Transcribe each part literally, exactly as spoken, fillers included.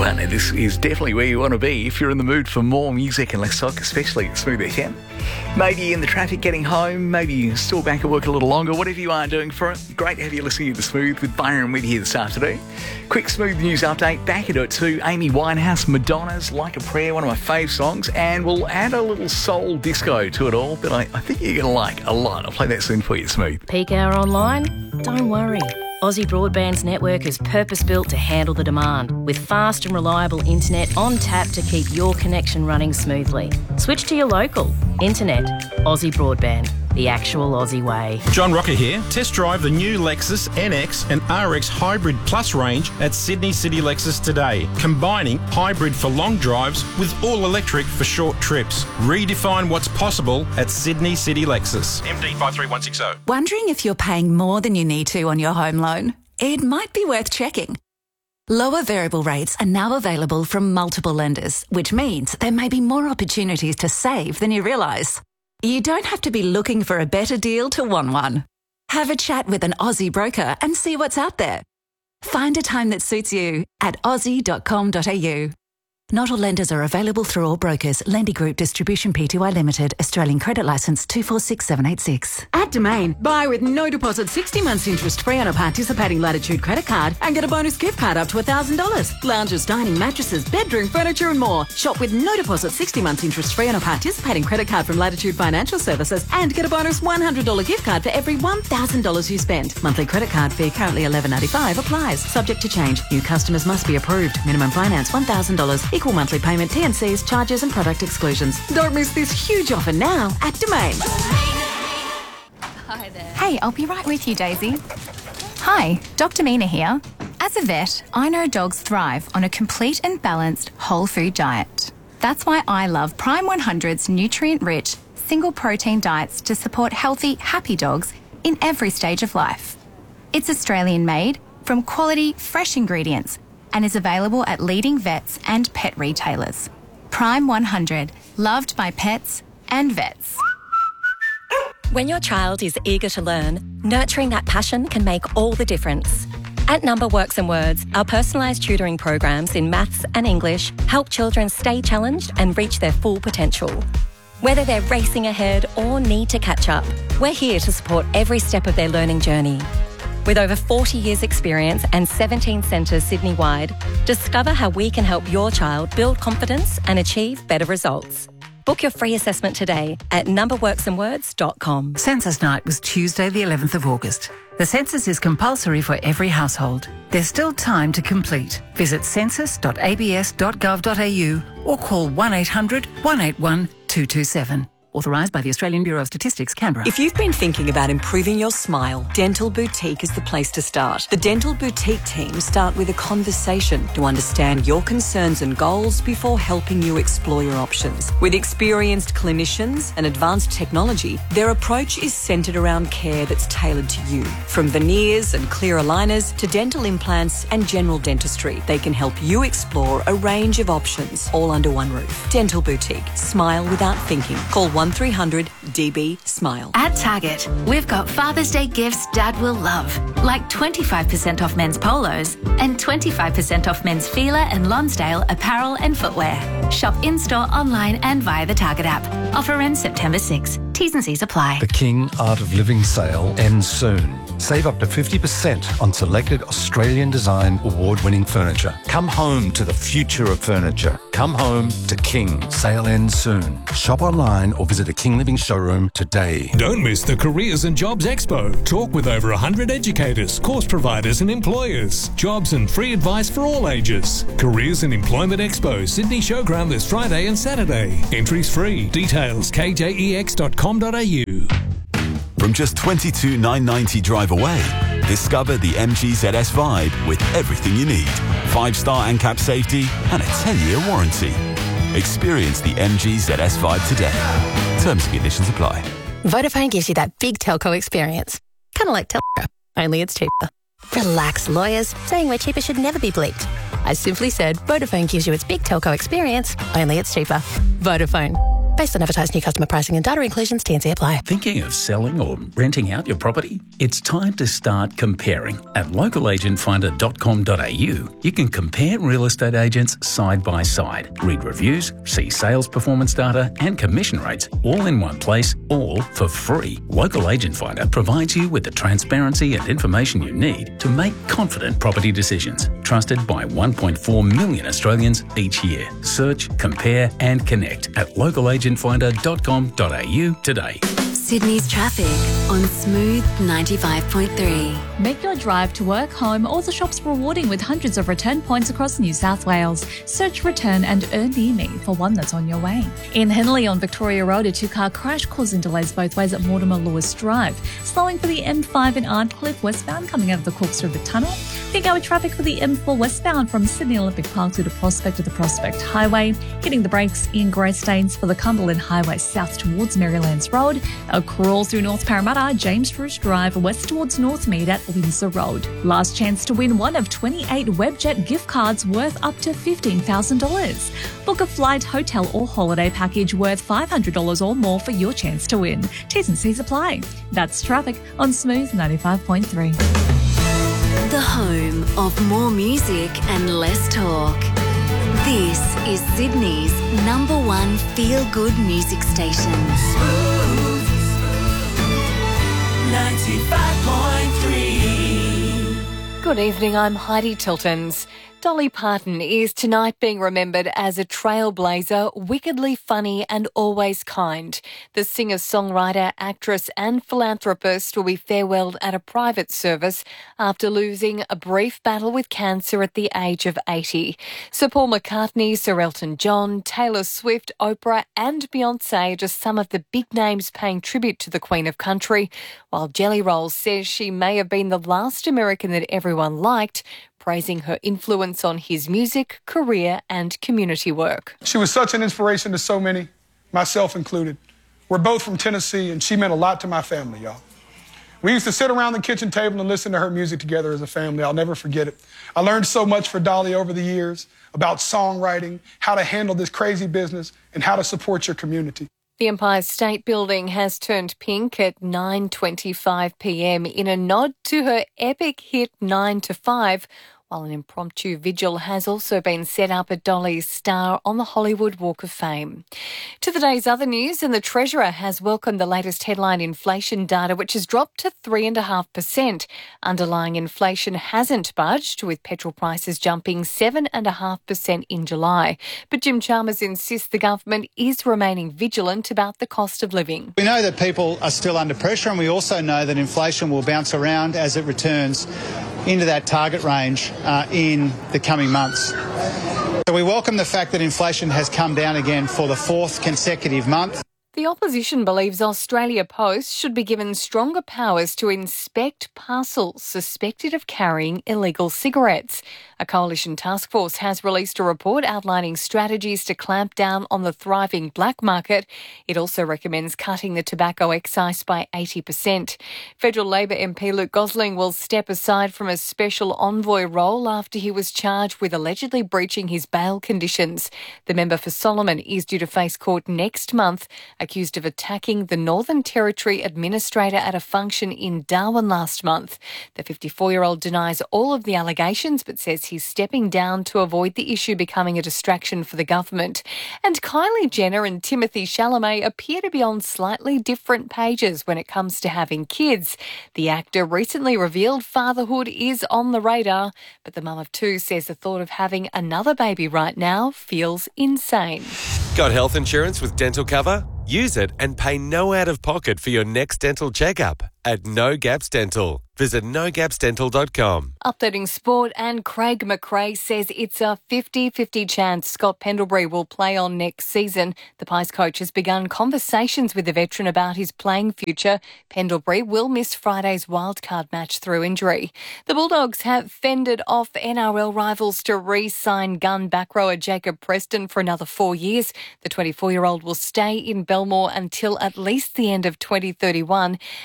Well, now this is definitely where you want to be if you're in the mood for more music and less talk, especially at Smooth F M. Maybe in the traffic getting home, maybe you're still back at work a little longer, whatever you are doing for it. Great to have you listening to The Smooth with Byron with you this afternoon. Quick Smooth news update, back into it too. Amy Winehouse, Madonna's Like a Prayer, one of my fave songs, and we'll add a little soul disco to it all, but I, I think you're going to like a lot. I'll play that soon for you, Smooth. Peak hour online? Don't worry. Aussie Broadband's network is purpose-built to handle the demand, with fast and reliable internet on tap to keep your connection running smoothly. Switch to your local. Internet. Aussie Broadband. The actual Aussie way. John Rocker here. Test drive the new Lexus N X and R X Hybrid Plus range at Sydney City Lexus today, combining hybrid for long drives with all-electric for short trips. Redefine what's possible at Sydney City Lexus. M D five three one six zero. Wondering if you're paying more than you need to on your home loan? It might be worth checking. Lower variable rates are now available from multiple lenders, which means there may be more opportunities to save than you realise. You don't have to be looking for a better deal to want one. Have a chat with an Aussie broker and see what's out there. Find a time that suits you at aussie dot com dot a u. Not all lenders are available through all brokers. Lendy Group Distribution Pty Limited. Australian Credit Licence two four six seven eight six. At Domain, buy with no deposit sixty months interest free on a participating Latitude credit card and get a bonus gift card up to one thousand dollars. Lounges, dining, mattresses, bedroom, furniture and more. Shop with no deposit sixty months interest free on a participating credit card from Latitude Financial Services and get a bonus one hundred dollars gift card for every one thousand dollars you spend. Monthly credit card fee currently eleven ninety-five applies. Subject to change. New customers must be approved. Minimum finance one thousand dollars. Equal monthly payment, T and Cs, charges and product exclusions. Don't miss this huge offer now at Domain. Hi there. Hey, I'll be right with you, Daisy. Hi, Doctor Mina here. As a vet, I know dogs thrive on a complete and balanced whole food diet. That's why I love Prime one hundred's nutrient-rich, single protein diets to support healthy, happy dogs in every stage of life. It's Australian-made from quality, fresh ingredients and is available at leading vets and pet retailers. Prime one hundred, loved by pets and vets. When your child is eager to learn, nurturing that passion can make all the difference. At Number Works and Words, our personalised tutoring programs in maths and English help children stay challenged and reach their full potential. Whether they're racing ahead or need to catch up, we're here to support every step of their learning journey. With over forty years experience and seventeen centres Sydney-wide, discover how we can help your child build confidence and achieve better results. Book your free assessment today at number works and words dot com. Census night was Tuesday the eleventh of August. The census is compulsory for every household. There's still time to complete. Visit census dot a b s dot gov dot a u or call one eight hundred one eight one two two seven. Authorised by the Australian Bureau of Statistics, Canberra. If you've been thinking about improving your smile, Dental Boutique is the place to start. The Dental Boutique team start with a conversation to understand your concerns and goals before helping you explore your options. With experienced clinicians and advanced technology, their approach is centred around care that's tailored to you. From veneers and clear aligners to dental implants and general dentistry, they can help you explore a range of options, all under one roof. Dental Boutique. Smile without thinking. Call one three hundred D B SMILE. At Target, we've got Father's Day gifts Dad will love, like twenty-five percent off men's polos and twenty-five percent off men's Fila and Lonsdale apparel and footwear. Shop in-store, online and via the Target app. Offer ends September sixth. T's and C's apply. The King Art of Living sale ends soon. Save up to fifty percent on selected Australian design award-winning furniture. Come home to the future of furniture. Come home to King. Sale ends soon. Shop online or visit a King Living showroom today. Don't miss the Careers and Jobs Expo. Talk with over one hundred educators, course providers and employers. Jobs and free advice for all ages. Careers and Employment Expo, Sydney Showground this Friday and Saturday. Entries free. Details k j e x dot com dot a u. From just twenty-two thousand nine hundred ninety drive away, discover the M G Z S Vibe with everything you need. five-star ANCAP safety and a ten-year warranty. Experience the M G Z S Vibe today. Terms and conditions apply. Vodafone gives you that big telco experience. Kind of like Telco, only it's cheaper. Relax, lawyers. Saying we're cheaper should never be bleeped. I simply said Vodafone gives you its big telco experience, only it's cheaper. Vodafone. Based on advertised new customer pricing and data inclusions, T and C apply. Thinking of selling or renting out your property? It's time to start comparing. At local agent finder dot com dot a u, you can compare real estate agents side by side, read reviews, see sales performance data and commission rates all in one place, all for free. Local Agent Finder provides you with the transparency and information you need to make confident property decisions. Trusted by one point four million Australians each year. Search, compare and connect at local agent finder dot com dot a u today. Sydney's traffic on Smooth ninety-five point three. Make your drive to work, home or the shops rewarding with hundreds of return points across New South Wales. Search Return and Earn Near Me for one that's on your way. In Henley on Victoria Road, a two-car crash causing delays both ways at Mortimer Lewis Drive. Slowing for the M five in Arncliffe westbound coming out of the Corks River Tunnel. Think our traffic for the M four westbound from Sydney Olympic Park through to Prospect to the Prospect Highway. Hitting the brakes in Greystanes for the Cumberland Highway south towards Marylands Road. A crawl through North Parramatta, James Bruce Drive west towards Northmead at Windsor Road. Last chance to win one of twenty-eight Webjet gift cards worth up to fifteen thousand dollars. Book a flight, hotel or holiday package worth five hundred dollars or more for your chance to win. T's and C's apply. That's traffic on Smooth ninety-five point three. The home of more music and less talk. This is Sydney's number one feel-good music station. Smooth ninety-five point three. Good evening, I'm Heidi Tiltons. Dolly Parton is tonight being remembered as a trailblazer, wickedly funny and always kind. The singer-songwriter, actress and philanthropist will be farewelled at a private service after losing a brief battle with cancer at the age of eighty. Sir Paul McCartney, Sir Elton John, Taylor Swift, Oprah and Beyonce are just some of the big names paying tribute to the Queen of Country, while Jelly Rolls says she may have been the last American that everyone liked, praising her influence on his music, career and community work. She was such an inspiration to so many, myself included. We're both from Tennessee and she meant a lot to my family, y'all. We used to sit around the kitchen table and listen to her music together as a family. I'll never forget it. I learned so much for Dolly over the years about songwriting, how to handle this crazy business and how to support your community. The Empire State Building has turned pink at nine twenty-five p m in a nod to her epic hit nine to five, while an impromptu vigil has also been set up at Dolly's star on the Hollywood Walk of Fame. To the day's other news, and the Treasurer has welcomed the latest headline inflation data, which has dropped to three point five percent. Underlying inflation hasn't budged, with petrol prices jumping seven point five percent in July. But Jim Chalmers insists the government is remaining vigilant about the cost of living. We know that people are still under pressure, and we also know that inflation will bounce around as it returns into that target range uh, in the coming months. So we welcome the fact that inflation has come down again for the fourth consecutive month. The opposition believes Australia Post should be given stronger powers to inspect parcels suspected of carrying illegal cigarettes. A coalition task force has released a report outlining strategies to clamp down on the thriving black market. It also recommends cutting the tobacco excise by eighty percent. Federal Labor M P Luke Gosling will step aside from a special envoy role after he was charged with allegedly breaching his bail conditions. The member for Solomon is due to face court next month, accused of attacking the Northern Territory Administrator at a function in Darwin last month. The fifty-four-year-old denies all of the allegations but says he's stepping down to avoid the issue becoming a distraction for the government. And Kylie Jenner and Timothée Chalamet appear to be on slightly different pages when it comes to having kids. The actor recently revealed fatherhood is on the radar, but the mum of two says the thought of having another baby right now feels insane. Got health insurance with dental cover? Use it and pay no out-of-pocket for your next dental checkup at No Gaps Dental. Visit no gaps dental dot com. Updating sport, and Craig McRae says it's a fifty-fifty chance Scott Pendlebury will play on next season. The Pies coach has begun conversations with the veteran about his playing future. Pendlebury will miss Friday's wildcard match through injury. The Bulldogs have fended off N R L rivals to re-sign gun back rower Jacob Preston for another four years. The twenty-four-year-old will stay in Belmore until at least the end of twenty thirty-one, and the Wallabies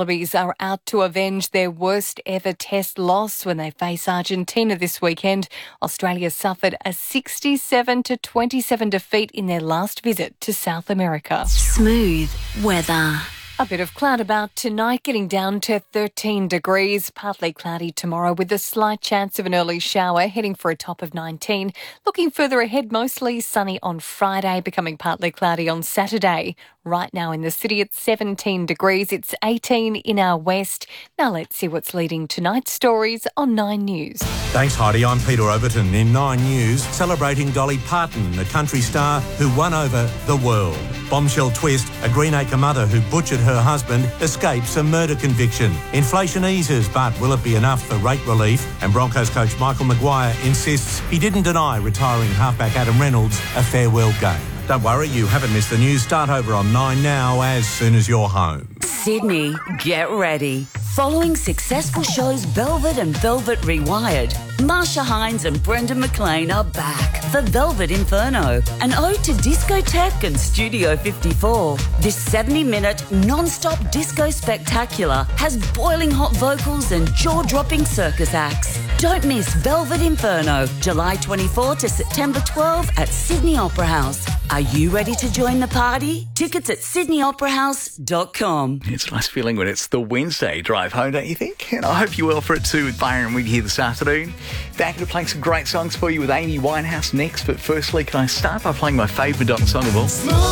Wallabies are out to avenge their worst ever Test loss when they face Argentina this weekend. Australia suffered a sixty-seven to twenty-seven defeat in their last visit to South America. Smooth weather. A bit of cloud about tonight, getting down to thirteen degrees. Partly cloudy tomorrow with a slight chance of an early shower, heading for a top of nineteen. Looking further ahead, mostly sunny on Friday, becoming partly cloudy on Saturday. Right now in the city, it's seventeen degrees. It's eighteen in our west. Now let's see what's leading tonight's stories on Nine News. Thanks, Heidi. I'm Peter Overton in Nine News, celebrating Dolly Parton, the country star who won over the world. Bombshell twist, a Greenacre mother who butchered her husband escapes a murder conviction. Inflation eases, but will it be enough for rate relief? And Broncos coach Michael Maguire insists he didn't deny retiring halfback Adam Reynolds a farewell game. Don't worry, you haven't missed the news. Start over on Nine now as soon as you're home. Sydney, get ready. Following successful shows Velvet and Velvet Rewired, Marsha Hines and Brendan McLean are back for Velvet Inferno, an ode to discotheque and Studio fifty-four. This seventy-minute non-stop disco spectacular has boiling hot vocals and jaw-dropping circus acts. Don't miss Velvet Inferno, July twenty-fourth to September twelfth at Sydney Opera House. Are you ready to join the party? Tickets at sydney opera house dot com. It's a nice feeling when it's the Wednesday drive home, don't you think? And I hope you're well for it too with Byron Wig here this afternoon. Back to playing some great songs for you with Amy Winehouse next. But firstly, can I start by playing my favourite Donna song of all?